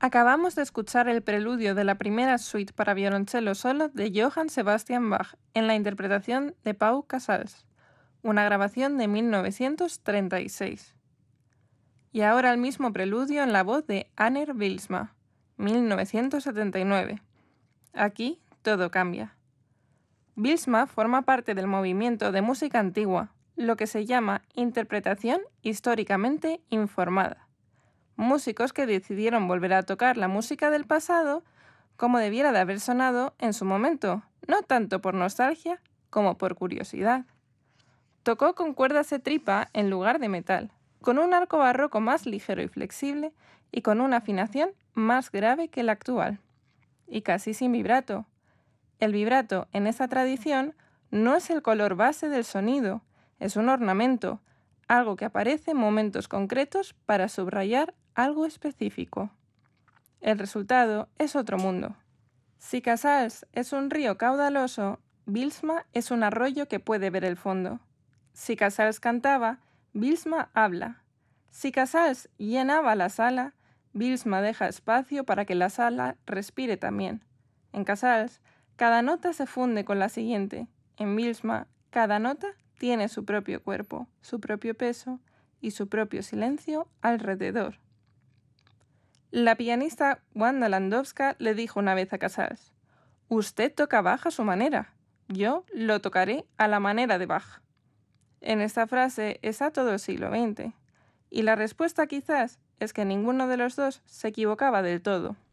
Acabamos de escuchar el preludio de la primera suite para violonchelo solo de Johann Sebastian Bach en la interpretación de Pau Casals, una grabación de 1936. Y ahora el mismo preludio en la voz de Anner Bylsma, 1979. Aquí todo cambia. Bylsma forma parte del movimiento de música antigua, lo que se llama interpretación históricamente informada. Músicos que decidieron volver a tocar la música del pasado como debiera de haber sonado en su momento, no tanto por nostalgia como por curiosidad. Tocó con cuerdas de tripa en lugar de metal, con un arco barroco más ligero y flexible y con una afinación más grave que la actual, y casi sin vibrato. El vibrato en esa tradición no es el color base del sonido, es un ornamento, algo que aparece en momentos concretos para subrayar algo específico. El resultado es otro mundo. Si Casals es un río caudaloso, Bylsma es un arroyo que puede ver el fondo. Si Casals cantaba, Bylsma habla. Si Casals llenaba la sala, Bylsma deja espacio para que la sala respire también. En Casals, cada nota se funde con la siguiente. En Bylsma, cada nota tiene su propio cuerpo, su propio peso y su propio silencio alrededor. La pianista Wanda Landowska le dijo una vez a Casals: «Usted toca Bach a su manera, yo lo tocaré a la manera de Bach». En esta frase está todo el siglo XX, y la respuesta quizás es que ninguno de los dos se equivocaba del todo.